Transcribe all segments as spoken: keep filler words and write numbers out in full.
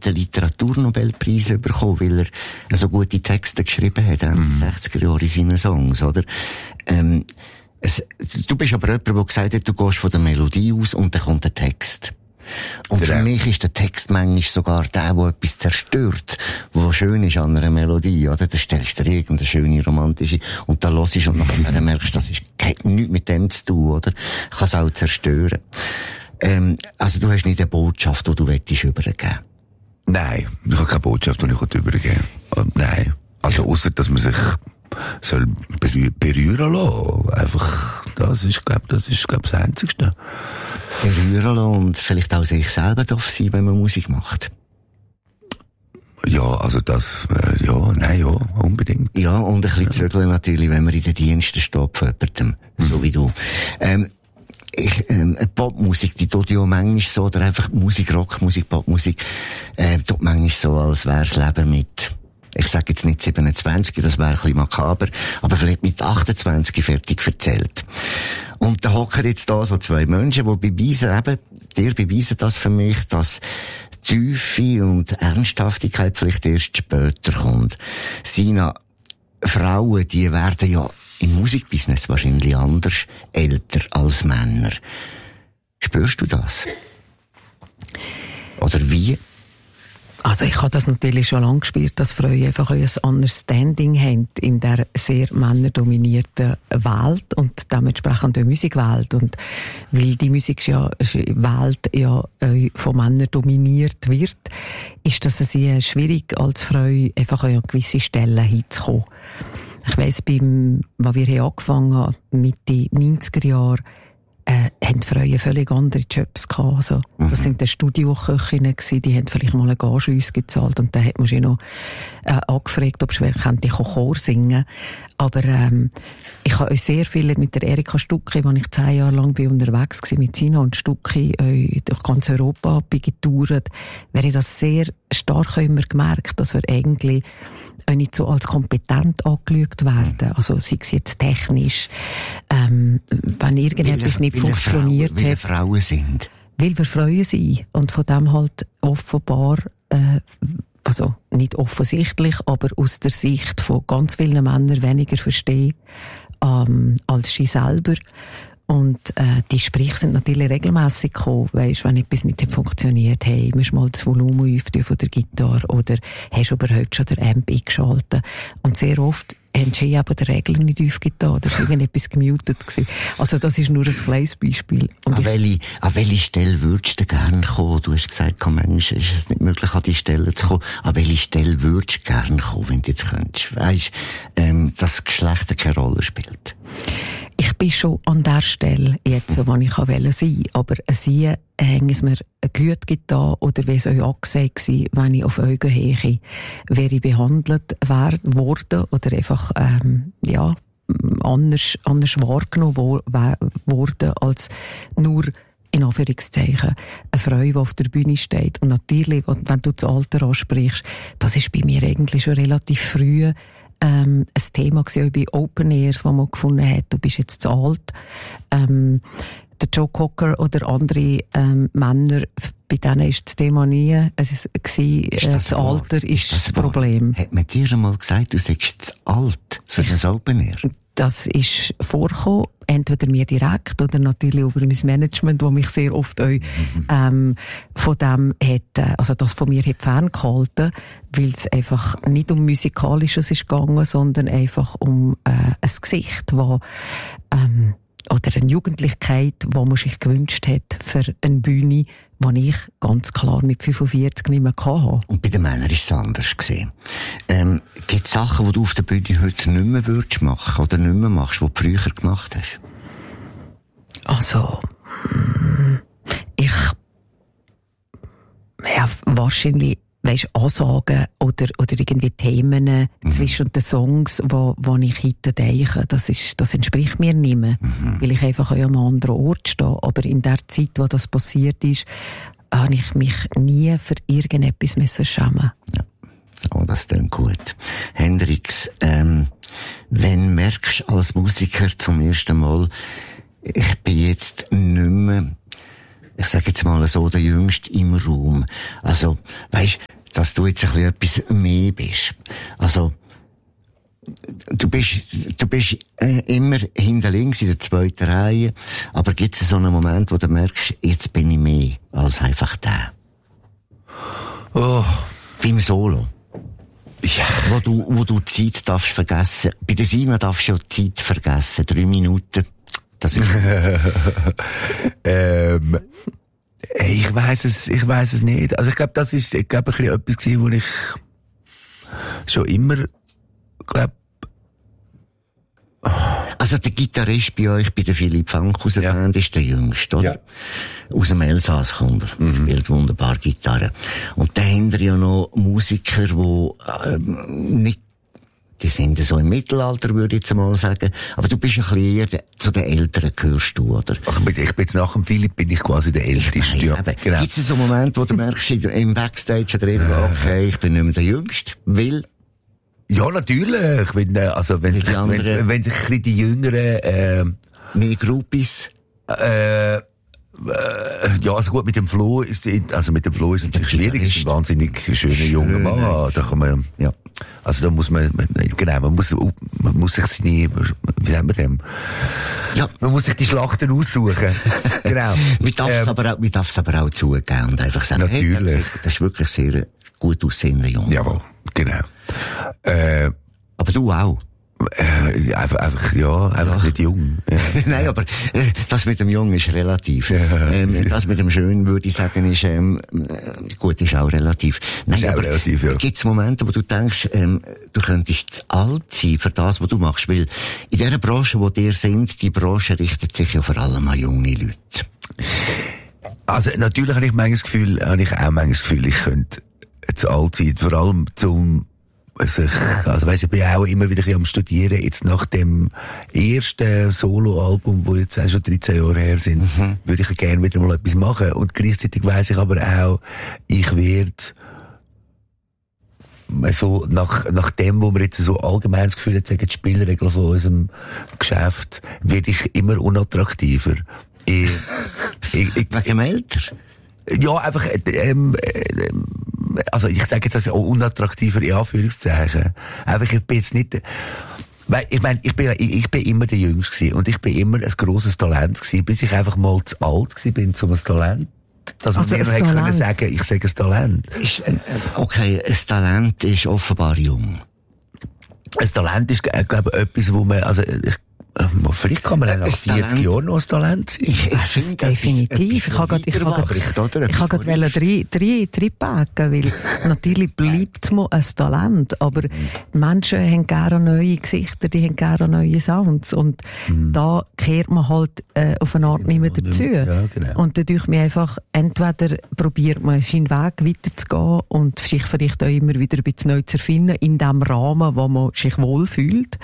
den Literaturnobelpreis bekommen, weil er so gute Texte geschrieben hat, in den sechziger Jahren in seinen Songs, oder? Ähm, es, du bist aber jemand, der gesagt hat, du gehst von der Melodie aus und dann kommt der Text. Und für mich ist der Text manchmal sogar der, der etwas zerstört, was schön ist an einer Melodie, oder? Da stellst du dir irgendeine schöne, romantische, und dann hörst du und nachher merkst, das ist, hat nichts mit dem zu tun, oder? Kann es auch zerstören. Ähm, also du hast nicht eine Botschaft, die du willst übergeben. Nein, ich habe keine Botschaft, die ich übergeben will. Nein. Also, ausser, dass man sich soll berühren lassen. Einfach, das ist, glaub, das ist, glaub, das Einzigste. Berühren lassen und vielleicht auch sich selber darf sein, wenn man Musik macht. Ja, also das, äh, ja, nein, ja, unbedingt. Ja, und ein bisschen zögeln natürlich, wenn man in den Diensten steht von jemandem, mhm. so wie du. Ähm, Ich, ähm, Popmusik, die tut ja manchmal so, oder einfach Musik, Rockmusik, Popmusik, äh, tut manchmal so, als wär's Leben mit, ich sag jetzt nicht siebenundzwanzig, das wäre ein bisschen makaber, aber vielleicht mit achtundzwanzig fertig erzählt. Und da hocken jetzt da so zwei Menschen, die beweisen eben, dir beweisen das für mich, dass Tiefe und Ernsthaftigkeit vielleicht erst später kommt. Sina, Frauen, die werden ja im Musikbusiness wahrscheinlich anders älter als Männer. Spürst du das? Oder wie? Also ich habe das natürlich schon lange gespürt, dass Frauen einfach ein Understanding haben in der sehr männerdominierten Welt und dementsprechend der Musikwelt. Und weil die Musikwelt ja von Männern dominiert wird, ist das sehr schwierig als Frau einfach an gewisse Stellen hinzukommen. Ich weiss, beim, als wir angefangen haben, Mitte neunziger Jahre, äh, haben Frauen völlig andere Jobs gehabt. Also, mhm. Das sind die Studioköchinnen gewesen, die haben vielleicht mal eine Gage uns gezahlt und dann hat man sich noch äh, angefragt, ob ich könnte Chor singen. Aber ähm, ich habe euch sehr viel mit der Erika Stucki, als ich zehn Jahre lang bin unterwegs war, mit Sina und Stucki äh, durch ganz Europa getourt, wäre ich das sehr stark immer gemerkt, dass wir eigentlich auch nicht so als kompetent angeschaut werden. Also sei es jetzt technisch, ähm, wenn irgendetwas weil, nicht weil funktioniert Frauen, weil hat. Frauen sind. Weil wir Frauen sind und von dem halt offenbar, äh, also nicht offensichtlich, aber aus der Sicht von ganz vielen Männern weniger verstehen ähm, als sie selber. Und äh, die Sprüche sind natürlich regelmässig gekommen. Weisst, wenn etwas nicht funktioniert, hey, musst du mal das Volumen öffnen von der Gitarre oder hast du überhaupt schon den Amp eingeschaltet? Und sehr oft haben sie eben die Regeln nicht aufgetan, da war irgendetwas gemutet gewesen. Also das ist nur ein kleines Beispiel. Und an, welche, an welche Stelle würdest du gerne kommen? Du hast gesagt, manchmal ist es nicht möglich, an die Stelle zu kommen. An welche Stelle würdest du gerne kommen, wenn du jetzt könntest? Weisst, ähm, dass Geschlechter keine Rolle spielt. Ich bin schon an der Stelle jetzt, wo ich sein wollte. Aber sie haben es mir gut getan, oder wie es euch angesehen war, wenn ich auf Augenhöhe wäre ich behandelt worden oder einfach, ähm, ja, anders, anders wahrgenommen worden als nur, in Anführungszeichen, eine Frau, die auf der Bühne steht. Und natürlich, wenn du das Alter ansprichst, das ist bei mir eigentlich schon relativ früh Ähm, ein Thema war bei Open Airs, wo man gefunden hat, du bist jetzt zu alt. Ähm, der Joe Cocker oder andere ähm, Männer, bei denen ist das Thema nie, es ist, gewesen, ist das, das Alter ist, ist das, das Problem. Hat man dir einmal gesagt, du sagst zu alt für das Open Air? Das ist vorgekommen, entweder mir direkt oder natürlich über mein Management, das mich sehr oft auch, ähm, von dem hat, also das von mir hat ferngehalten, weil es einfach nicht um Musikalisches ist gegangen, sondern einfach um äh, ein Gesicht, das ähm, oder eine Jugendlichkeit, die man sich gewünscht hat für eine Bühne, die ich ganz klar mit fünfundvierzig nicht mehr hatte. Und bei den Männern war es anders gewesen. Ähm, gibt es Sachen, die du auf der Bühne heute nicht mehr würdest machen oder nicht mehr machst, die du früher gemacht hast? Also, ich, ja, wahrscheinlich, weisst, Ansagen oder, oder irgendwie Themen mhm. zwischen den Songs, wo, wo ich heute denke, das ist, das entspricht mir nicht mehr, mhm. weil ich einfach an einem anderen Ort stehe. Aber in der Zeit, wo das passiert ist, habe ich mich nie für irgendetwas müssen schämen. Ja. Oh, das klingt gut. Hendrix, ähm, wenn merkst du als Musiker zum ersten Mal, ich bin jetzt nicht mehr, ich sage jetzt mal so, der Jüngste im Raum. Also, weisst, dass du jetzt ein bisschen etwas mehr bist. Also, du bist, du bist äh, immer hinter links in der zweiten Reihe, aber gibt es so einen Moment, wo du merkst, jetzt bin ich mehr als einfach der? Oh. Beim Solo. Ja. Wo du, wo du Zeit darfst vergessen. Bei der Sina darfst du ja Zeit vergessen. Drei Minuten. Das ist. ähm, ich weiss es, ich weiss es nicht. Also ich glaube, das ist, ich glaube, ein bisschen etwas gewesen, wo ich schon immer, glaub, also der Gitarrist bei euch, bei der Philipp Fankhauser ja. Band, ist der Jüngste, oder? Ja. Aus dem Elsass kommt er. Mhm. Spielt wunderbar Gitarre. Und dann haben wir ja noch Musiker, die ähm, nicht, die sind so im Mittelalter, würde ich jetzt mal sagen. Aber du bist ein bisschen eher de, zu den Älteren, gehörst du, oder? Ach, ich bin jetzt nach dem Philipp bin ich quasi der Älteste. Ja. Genau. Gibt es so einen Moment, wo du merkst, im Backstage oder irgendwo, okay, ich bin nicht mehr der Jüngste, weil... Ja, natürlich. Wenn, also, wenn, sich, wenn, wenn sich ein bisschen die Jüngeren, äh, mehr Groupies, äh, äh, ja, also gut, mit dem Flo ist, also mit dem Flo ist es natürlich schwierig. Es ist ein wahnsinnig schöner Schöne, junger Mann. Da kann man, ja. Also da muss man, genau, man muss, man muss sich seine, wie sagen wir dem? Ja. Man muss sich die Schlachten aussuchen. Genau. Man darf es ähm, aber auch, man darf es aber auch zugeben und einfach sagen, natürlich. Hey, das ist wirklich sehr gut aussehender Junge. Jawohl, genau. Äh, aber du auch. Äh, einfach, einfach, ja, einfach ja. Nicht jung. Ja. Nein, aber äh, das mit dem Jungen ist relativ. Ja. Ähm, das mit dem Schön, würde ich sagen, ist, ähm, gut, ist auch relativ. Nein, ist aber auch relativ, ja. Gibt es Momente, wo du denkst, ähm, du könntest zu alt sein für das, was du machst? Weil in der Branche, wo dir sind, die Branche richtet sich ja vor allem an junge Leute. Also, natürlich habe ich manchmal das Gefühl, habe ich auch manchmal das Gefühl, ich könnte zu alt sein, vor allem zum, also, ich, also weiss, ich bin auch immer wieder am Studieren, jetzt nach dem ersten Soloalbum, wo jetzt auch schon dreizehn Jahre her sind, mhm. würde ich gerne wieder mal etwas machen. Und gleichzeitig weiss ich aber auch, ich werde so, nach, nach dem, wo wir jetzt so allgemein das Gefühl haben, sagen die Spielregeln von unserem Geschäft, werde ich immer unattraktiver. Ich, ich, ich, Wegen älter? Ja, einfach, ähm, äh, also ich sage jetzt also auch unattraktiver in Anführungszeichen. Einfach, ich bin jetzt nicht, weil, ich meine, ich bin ja, ich, ich bin immer der Jüngste gewesen und ich bin immer ein grosses Talent gewesen, bis ich einfach mal zu alt gewesen bin, zum ein Talent. Dass man also mir noch hätte können sagen, ich sage ein Talent. Ist, äh, okay, ein Talent ist offenbar jung. Ein Talent ist, äh, glaube ich, etwas, wo man, also, ich, vielleicht kann man nach vierzig Jahren noch ein Talent sein. Ich, ich finde definitiv. Ich habe gerade, ich habe gerade, ich habe gerade drei, drei, drei packen, weil natürlich bleibt es mal ein Talent, aber Menschen haben gerne neue Gesichter, die haben gerne neue Sounds und mhm. da kehrt man halt äh, auf eine Art nicht mehr dazu. Ja, genau. Und dadurch mir einfach, entweder probiert man seinen Weg weiterzugehen und sich vielleicht auch immer wieder ein bisschen neu zu erfinden, in dem Rahmen, wo man sich wohlfühlt.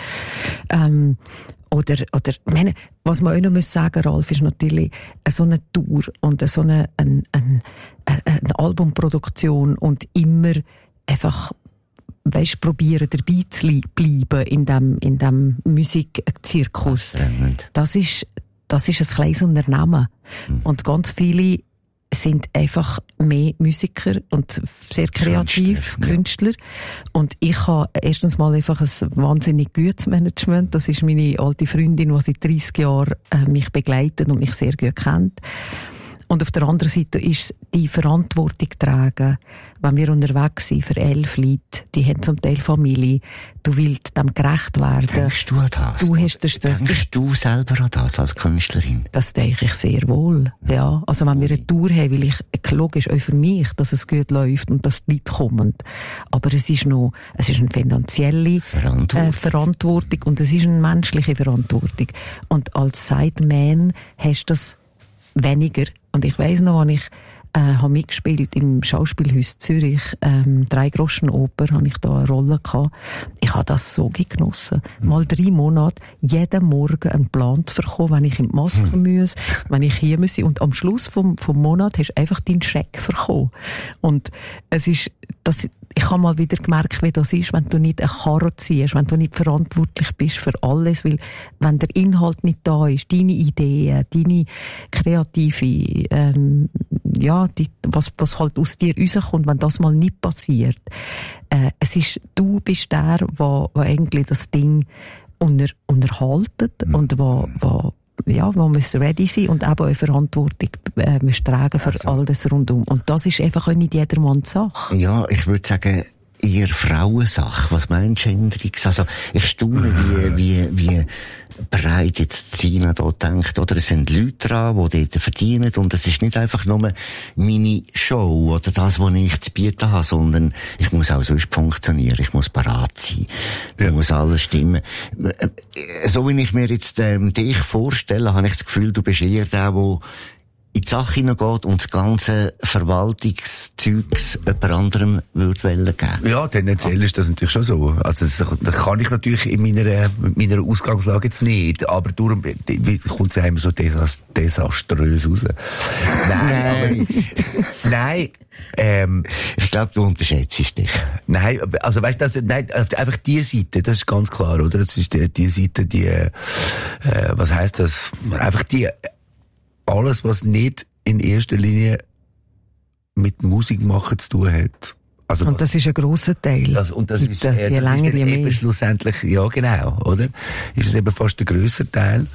Ähm, Oder, oder, ich meine, was man auch noch muss sagen, Ralf, ist natürlich so eine Tour und so eine, eine, eine, eine Albumproduktion und immer einfach, weisst, probieren dabei zu bleiben in dem, in dem Musikzirkus. Das ist, das ist ein kleines Unternehmen. Mhm. Und ganz viele sind einfach mehr Musiker und sehr kreativ, Künstler. Künstler. Ja. Und ich habe erstens mal einfach ein wahnsinnig gutes Management. Das ist meine alte Freundin, die seit dreissig Jahren äh, mich begleitet und mich sehr gut kennt. Und auf der anderen Seite ist die Verantwortung tragen, wenn wir unterwegs sind für elf Leute, die haben zum Teil Familie, du willst dem gerecht werden. Denkst du an das? Du hast das, das Denkst du selber an das als Künstlerin? Das denke ich sehr wohl, ja. Also wenn wir eine Tour haben, will ich, logisch auch für mich, dass es gut läuft und dass die Leute kommen. Aber es ist noch, es ist eine finanzielle Verantwortung, äh, Verantwortung und es ist eine menschliche Verantwortung. Und als Sideman hast du das weniger. Und ich weiss noch, als ich äh, habe mitgespielt im Schauspielhaus Zürich, ähm, Dreigroschenoper, habe ich da eine Rolle gehabt. Ich habe das so genossen. Mhm. Mal drei Monate, jeden Morgen einen Plan zu bekommen, wenn ich in die Maske mhm. muss, wenn ich hier muss. Und am Schluss vom, vom Monat hast du einfach deinen Scheck bekommen. Und es ist, das, ich habe mal wieder gemerkt, wie das ist, wenn du nicht eine Karre ziehst, wenn du nicht verantwortlich bist für alles, weil wenn der Inhalt nicht da ist, deine Ideen, deine kreative ähm, ja, die, was, was halt aus dir rauskommt, wenn das mal nicht passiert. Äh, es ist, du bist der, wo, wo eigentlich das Ding unter, unterhaltet mhm. und wo, wo, ja, wo muss ready sein und eben auch Verantwortung äh, muss tragen für also. all das rundum. Und das ist einfach auch nicht jedermanns Sache. Ja, ich würde sagen, eher Frauensache. Was meinst du, Hendrix? Also, ich staune, wie, wie, wie breit jetzt Sina da denkt. Oder es sind Leute dran, die dort verdienen. Und es ist nicht einfach nur meine Show oder das, was ich zu bieten habe, sondern ich muss auch sonst funktionieren. Ich muss parat sein. Da ja. muss alles stimmen. So wie ich mir jetzt ähm, dich vorstelle, habe ich das Gefühl, du bist eher der, der in die Sache hineingeht und das ganze Verwaltungszeugs jemand anderem würde geben. Ja, tendenziell ist das natürlich schon so. Also das, das kann ich natürlich in meiner, meiner Ausgangslage jetzt nicht, aber darum kommt es immer so desast- desaströs raus. Nein, aber, nein, ähm, ich glaube, du unterschätzt dich. Nein, also weißt du, nein, einfach die Seite, das ist ganz klar, oder? Das ist die, die Seite, die, äh, was heisst das? Einfach die, alles, was nicht in erster Linie mit Musik machen zu tun hat. Also und das ist ein grosser Teil. Das, und das ist, äh, je das länger, ist dann eben schlussendlich, ja genau, oder? Ist es eben fast der grösser Teil.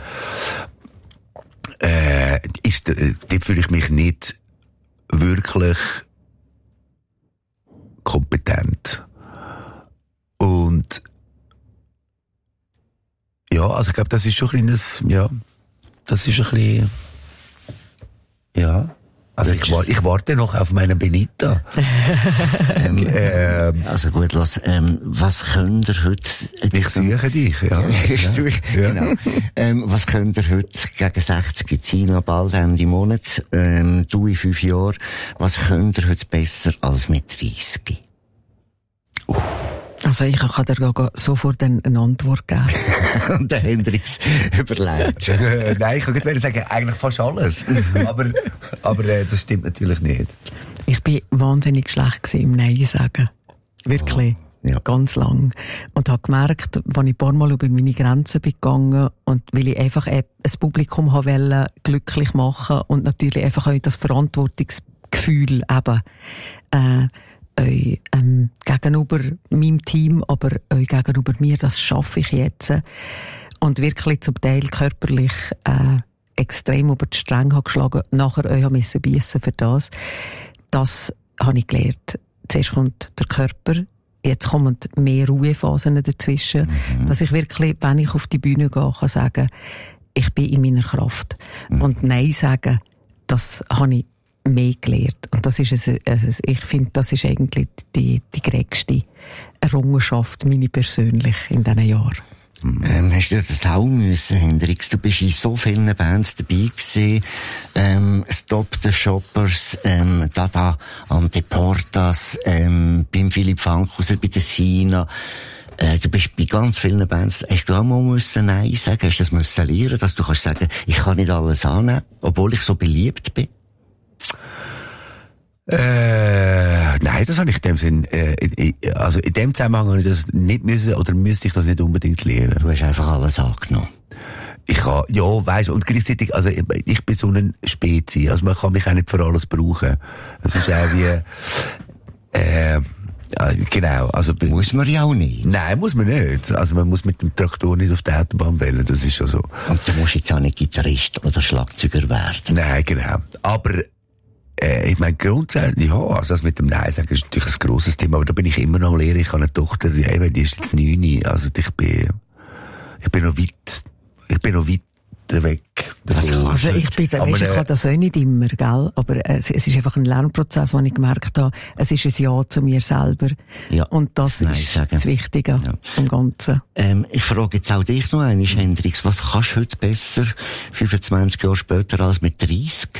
Äh, ist, äh, dort fühle ich mich nicht wirklich kompetent. Und ja, also ich glaube, das ist schon ein kleines, ja, das ist ein bisschen, ja, also ich, war, ich warte noch auf meine Benita. ähm, ähm, also gut, los, ähm, was könnt ihr heute... Ich suche dich, ja. ich suche, ja. Genau. Ähm, was könnt ihr heute gegen sechzig, jetzt noch bald Ende Monat, ähm, du in fünf Jahren, was könnt ihr heute besser als mit dreißig? Uh. Also ich kann dir sofort eine Antwort geben. Und der Hendrix überlegt. Nein, ich könnte sagen, eigentlich fast alles. aber aber äh, das stimmt natürlich nicht. Ich bin wahnsinnig schlecht im Nein sagen. Wirklich. Oh, ja. Ganz lang. Und habe gemerkt, als ich ein paar Mal über meine Grenzen bin gegangen und weil ich einfach ein Publikum wollte glücklich machen und natürlich einfach auch das Verantwortungsgefühl eben, äh, euch, ähm, gegenüber meinem Team, aber euch gegenüber mir, das schaffe ich jetzt. Und wirklich zum Teil körperlich äh, extrem über die Stränge habe geschlagen, nachher euch habe müssen beißen für das. Das habe ich gelernt. Zuerst kommt der Körper, jetzt kommen mehr Ruhephasen dazwischen, mhm. dass ich wirklich, wenn ich auf die Bühne gehe, kann sagen, ich bin in meiner Kraft. Mhm. Und Nein sagen, das habe ich mehr gelernt. Und das ist es, also ich finde, das ist eigentlich die, die größte Errungenschaft, meine persönlich, in diesen Jahren. Ähm, hast du das auch müssen, Hendrix? Du bist in so vielen Bands dabei gewesen. Ähm, Stop the Shoppers, ähm, Dada Anteportas, ähm, beim Philipp Fankhauser, bei der Sina. Äh, du bist bei ganz vielen Bands. Hast du auch mal müssen Nein sagen? Hast du das müssen lernen, dass du kannst sagen, ich kann nicht alles annehmen, obwohl ich so beliebt bin? Äh, nein, das habe ich in dem Sinn, äh, also in dem Zusammenhang habe ich das nicht müssen, oder müsste ich das nicht unbedingt lernen. Du hast einfach alles angenommen. Ich kann, ja, weisst, und gleichzeitig, also ich, ich bin so ein Spezi, also man kann mich auch nicht für alles brauchen. Es ist auch wie, äh, ja, genau, also. Muss man ja auch nicht. Nein, muss man nicht. Also man muss mit dem Traktor nicht auf die Autobahn wählen, das ist schon so. Und du musst jetzt auch nicht Gitarrist oder Schlagzeuger werden. Nein, genau. Aber, Äh, ich meine, grundsätzlich, ja, also das mit dem Nein sagen ist natürlich ein grosses Thema, aber da bin ich immer noch Lehrer. Ich habe eine Tochter, eben, die ist jetzt neun, also ich bin, ich bin noch weit, ich bin noch weit weg. Also, also ich bin, weißt, ich kann das auch nicht immer, gell, aber es, es ist einfach ein Lernprozess, wo ich gemerkt habe, es ist ein Ja zu mir selber. Ja, und das Nein ist sagen. das Wichtige ja. am Ganzen. Ähm, ich frage jetzt auch dich noch einmal, Hendrix, was kannst du heute besser, fünfundzwanzig Jahre später, als mit dreißig?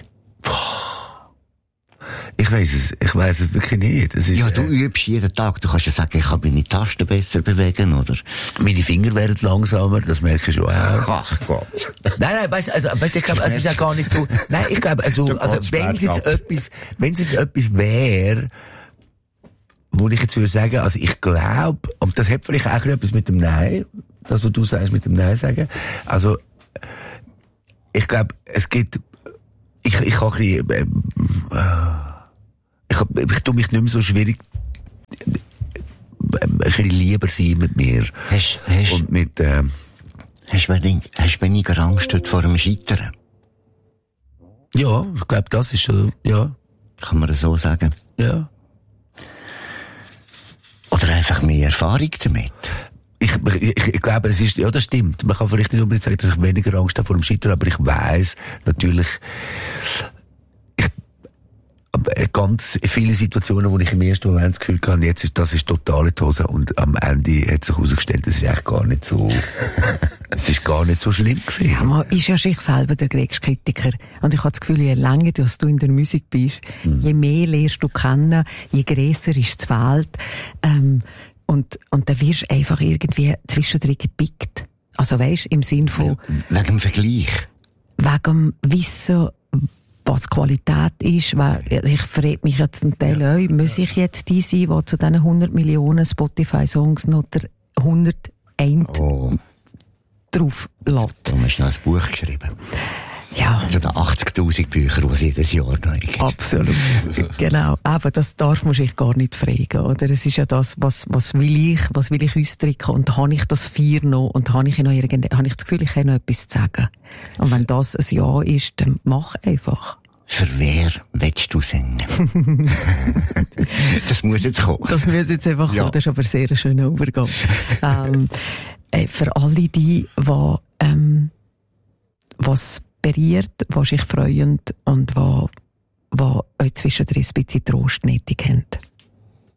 Ich weiss es, ich weiss es wirklich nicht. Es ist, ja, du äh, übst jeden Tag. Du kannst ja sagen, ich kann meine Tasten besser bewegen, oder? Meine Finger werden langsamer, das merke ich schon auch. Ach Gott. Nein, nein, weißt, also, weißt, ich glaube, es ist ja gar nicht so, nein, ich glaube, also, also, wenn es jetzt etwas, wenn es jetzt etwas wäre, wo ich jetzt würde sagen, also ich glaube, und das hat vielleicht auch etwas mit dem Nein, das, was du sagst, mit dem Nein sagen. Also, ich glaube, es gibt, ich, ich kann ein bisschen ich, ich, ich tue mich nicht mehr so schwierig, ein bisschen lieber sein mit mir. Hast, hast, und mit, äh, hast du wenig, hast weniger Angst vor dem Scheitern? Ja, ich glaube, das ist schon, ja. Kann man das so sagen? Ja. Oder einfach mehr Erfahrung damit? Ich, ich, ich glaube, es ist, ja, das stimmt. Man kann vielleicht nicht unbedingt sagen, dass ich weniger Angst habe vor dem Scheitern, aber ich weiss natürlich, ich, ganz viele Situationen, wo ich im ersten Moment das Gefühl hatte, jetzt ist, das ist total in die Hose, und am Ende hat sich herausgestellt, das ist eigentlich gar nicht so, es ist gar nicht so schlimm gewesen. Ja, man ist ja sich selber der größte Kritiker. Und ich habe das Gefühl, je länger du in der Musik bist, hm. je mehr lernst du kennen, je grösser ist das Feld, ähm, Und, und dann wirst du einfach irgendwie zwischendrin gepickt. Also weisst, im Sinn von... Wegen dem Vergleich? Wegen dem Wissen, was Qualität ist. Weil ich frage mich jetzt zum Teil ja. auch, muss ich jetzt die sein, die zu diesen hundert Millionen Spotify-Songs noch der hunderteins oh. drauf lässt? Du hast noch ein Buch geschrieben. Ja. Also die achtzigtausend Bücher, die es jedes Jahr neu gibt. Absolut. Genau. Aber das darf man sich gar nicht fragen, oder? Es ist ja das, was, was will ich, was will ich ausdrücken, und habe ich das Vier noch, und habe ich noch irgend, habe ich das Gefühl, ich habe noch etwas zu sagen. Und wenn das ein Ja ist, dann mach einfach. Für wer willst du singen? Das muss jetzt kommen. Das muss jetzt einfach ja. kommen. Das ist aber sehr ein schöner Übergang. ähm, äh, für alle die, die, ähm, was berührt, die sich freuen und die, die euch zwischendrin ein bisschen Trost nötig haben.